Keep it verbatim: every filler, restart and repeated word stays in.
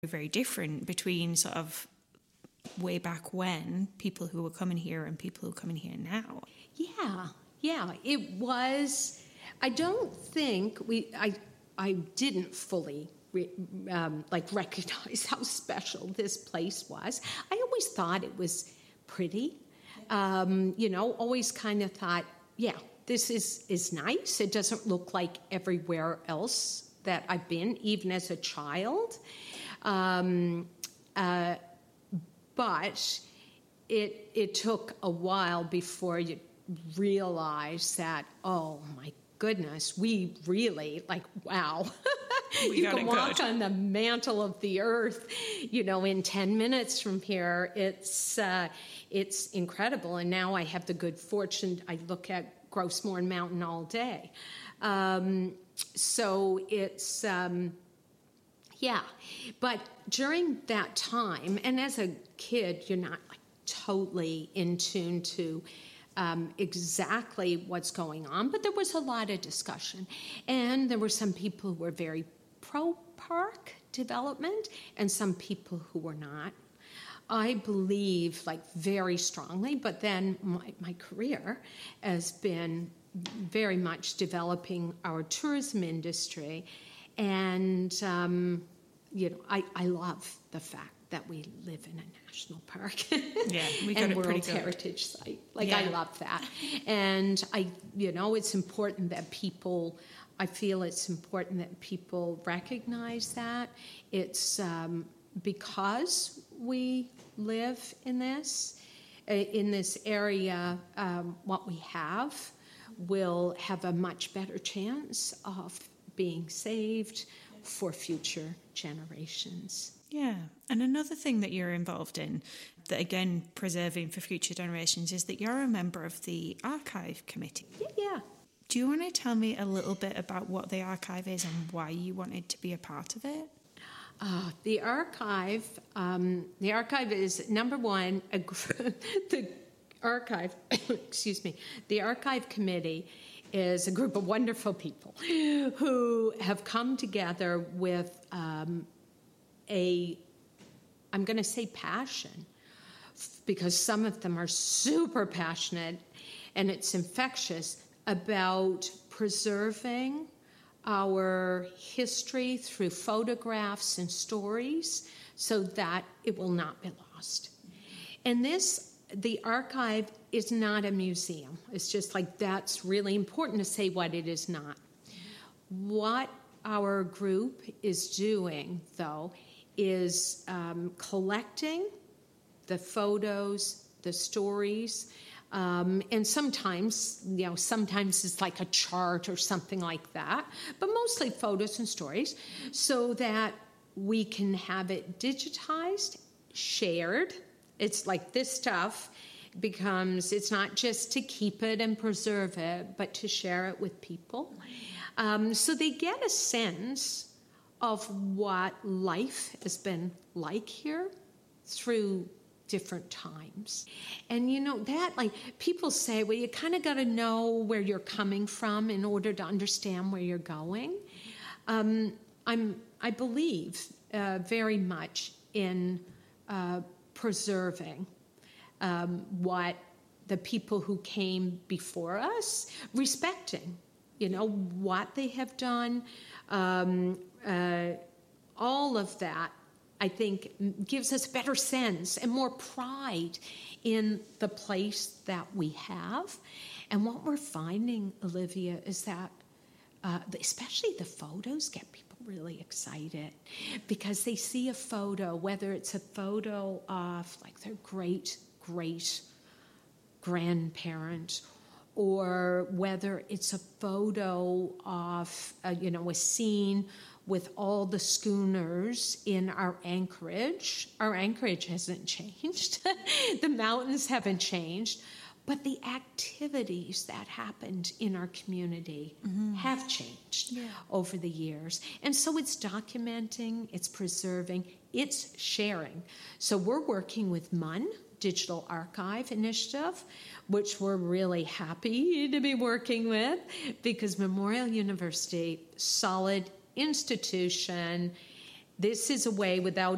very different between sort of way back when, people who were coming here and people who are coming here now. Yeah, yeah, it was. I don't think we, I, I didn't fully re, um, like recognize how special this place was. I always thought it was pretty, um, you know, always kind of thought, yeah, this is, is nice. It doesn't look like everywhere else that I've been, even as a child. Um, uh, but it it took a while before you realize that, oh my goodness, we really, like, wow. We you got can it walk good. on the mantle of the earth, you know, in ten minutes from here. It's uh, it's incredible. And now I have the good fortune, I look at Grossmorn Mountain all day. Um, so it's... Um, Yeah, but during that time, and as a kid, you're not like totally in tune to um, exactly what's going on, but there was a lot of discussion. And there were some people who were very pro-park development and some people who were not. I believe, like, very strongly, but then my, my career has been very much developing our tourism industry. And, um, you know, I, I love the fact that we live in a national park. Yeah, we got and it World pretty good. Heritage Site. Like, Yeah. I love that. And, I, you know, it's important that people, I feel it's important that people recognize that. It's um, because we live in this, uh, in this area, um, what we have will have a much better chance of being saved for future generations. Yeah, and another thing that you're involved in, that again, preserving for future generations, is that you're a member of the Archive Committee. Yeah, yeah. Do you want to tell me a little bit about what the Archive is and why you wanted to be a part of it? Uh, the Archive, um, the Archive is, number one, a gr- the Archive, excuse me, the Archive Committee is a group of wonderful people who have come together with um, a, I'm going to say passion, because some of them are super passionate and it's infectious, about preserving our history through photographs and stories so that it will not be lost. And this, the Archive is not a museum. It's just like, that's really important to say what it is not. What our group is doing, though, is um, collecting the photos, the stories, um, and sometimes, you know, sometimes it's like a chart or something like that, but mostly photos and stories, so that we can have it digitized, shared. It's like this stuff becomes, it's not just to keep it and preserve it, but to share it with people. Um, so they get a sense of what life has been like here through different times. And you know, that, like, people say, well, you kind of got to know where you're coming from in order to understand where you're going. Um, I'm, I believe uh, very much in uh, preserving um, what the people who came before us, respecting, you know, what they have done, um, uh, all of that, I think, gives us a better sense and more pride in the place that we have. And what we're finding, Olivia, is that uh, especially the photos get people really excited, because they see a photo, whether it's a photo of like their great, great grandparent, or whether it's a photo of, uh, you know, a scene with all the schooners in our Anchorage. Our Anchorage hasn't changed. The mountains haven't changed. But the activities that happened in our community mm-hmm. have changed yeah. over the years. And so it's documenting, it's preserving, it's sharing. So we're working with M U N, Digital Archive Initiative, which we're really happy to be working with, because Memorial University, solid institution. This is a way, without